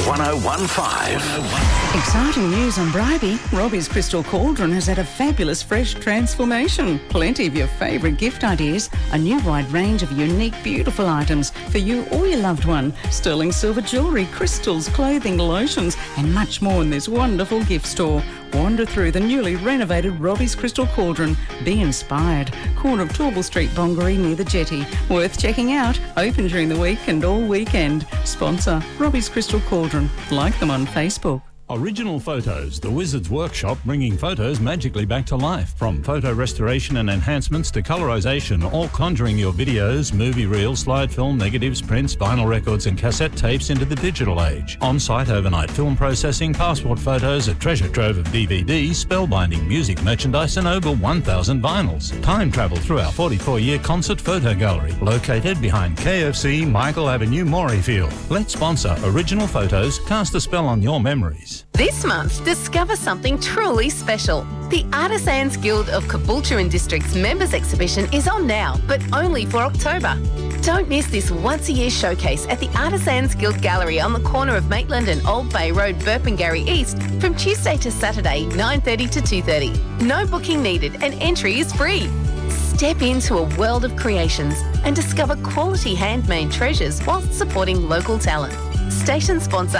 1015. Exciting news on Bribey. Robbie's Crystal Cauldron has had a fabulous fresh transformation. Plenty of your favourite gift ideas. A new wide range of unique, beautiful items for you or your loved one. Sterling silver jewellery, crystals, clothing, lotions and much more in this wonderful gift store. Wander through the newly renovated Robbie's Crystal Cauldron. Be inspired. Corner of Torble Street, Bongaree near the jetty. Worth checking out. Open during the week and all weekend. Sponsor Robbie's Crystal Cauldron. Like them on Facebook. Original Photos, the Wizard's Workshop, bringing photos magically back to life. From photo restoration and enhancements to colorization, all conjuring your videos, movie reels, slide film, negatives, prints, vinyl records and cassette tapes into the digital age. On-site overnight film processing, passport photos, a treasure trove of DVDs, spellbinding music merchandise and over 1,000 vinyls. Time travel through our 44-year concert photo gallery, located behind KFC, Michael Avenue, Morayfield. Let's sponsor Original Photos, cast a spell on your memories. This month, discover something truly special. The Artisans Guild of Caboolture District's members exhibition is on now, but only for October. Don't miss this once-a-year showcase at the Artisans Guild Gallery on the corner of Maitland and Old Bay Road, Burpengary East, from Tuesday to Saturday, 9:30 to 2:30. No booking needed and entry is free. Step into a world of creations and discover quality handmade treasures whilst supporting local talent. Station sponsor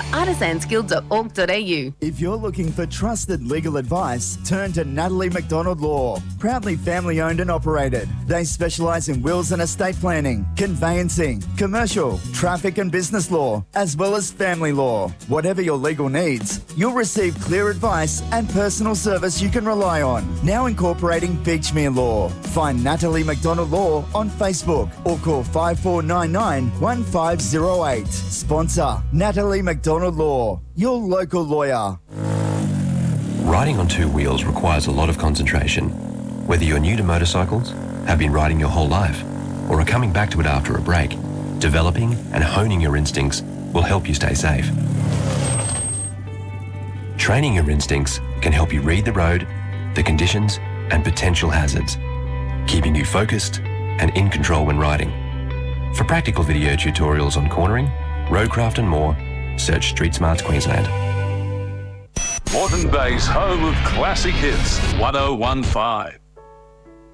artisansguild.org.au. If you're looking for trusted legal advice, turn to Natalie McDonald Law. Proudly family owned and operated. They specialise in wills and estate planning, conveyancing, commercial, traffic and business law, as well as family law. Whatever your legal needs, you'll receive clear advice and personal service you can rely on. Now incorporating Beachmere Law. Find Natalie McDonald Law on Facebook or call 5499 1508. Sponsor Natalie McDonald Law, your local lawyer. Riding on two wheels requires a lot of concentration. Whether you're new to motorcycles, have been riding your whole life, or are coming back to it after a break, developing and honing your instincts will help you stay safe. Training your instincts can help you read the road, the conditions and potential hazards, keeping you focused and in control when riding. For practical video tutorials on cornering, roadcraft and more, search Street Smarts Queensland. Moreton Bay's home of classic hits, 1015.